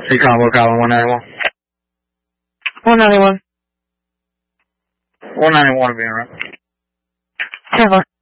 Hey, Combo Calvin, 191. 191. 191 being right. 10-4.